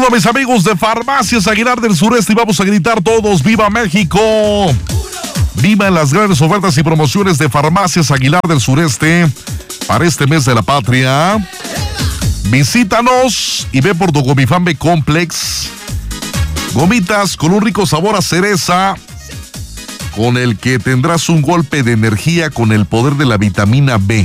Saludo a mis amigos de Farmacias Aguilar del Sureste y vamos a gritar todos: ¡Viva México! Viva las grandes ofertas y promociones de Farmacias Aguilar del Sureste para este mes de la patria. Visítanos y ve por tu Gomifam B Complex. Gomitas con un rico sabor a cereza, con el que tendrás un golpe de energía con el poder de la vitamina B.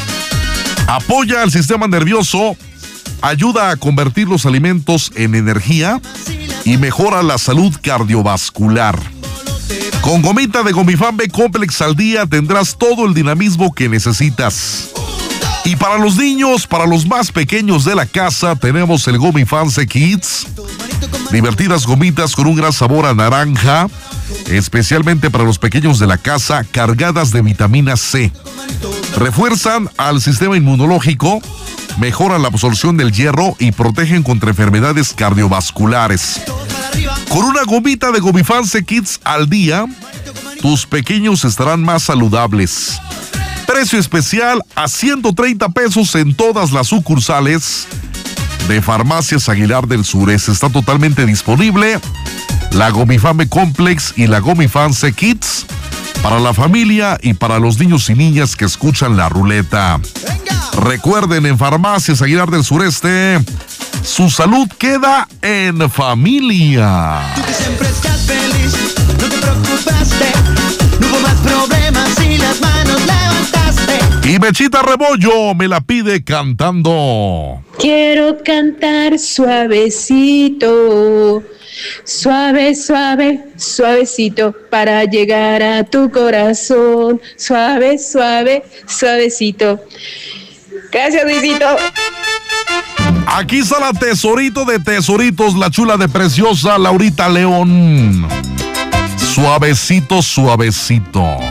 Apoya al sistema nervioso, ayuda a convertir los alimentos en energía y mejora la salud cardiovascular. Con gomita de Gomifam B Complex al día tendrás todo el dinamismo que necesitas. Y para los niños, para los más pequeños de la casa, tenemos el Gomifam C Kids. Divertidas gomitas con un gran sabor a naranja, especialmente para los pequeños de la casa, cargadas de vitamina C. Refuerzan al sistema inmunológico, mejoran la absorción del hierro y protegen contra enfermedades cardiovasculares. Con una gomita de Gomifam C Kids al día, tus pequeños estarán más saludables. Precio especial a 130 pesos en todas las sucursales de Farmacias Aguilar del Sureste. Está totalmente disponible la Gomifam B Complex y la Gomifam C Kids para la familia y para los niños y niñas que escuchan la ruleta. Recuerden, en Farmacias Aguilar del Sureste, su salud queda en familia. Tú que siempre estás feliz, no te preocupaste, no hubo más problemas y las manos levantaste. Y Mechita Rebollo me la pide cantando. Quiero cantar suavecito, suave, suave, suavecito, para llegar a tu corazón. Suave, suave, suavecito. Gracias, Luisito. Aquí está la tesorito de tesoritos, la chula de preciosa Laurita León. Suavecito, suavecito.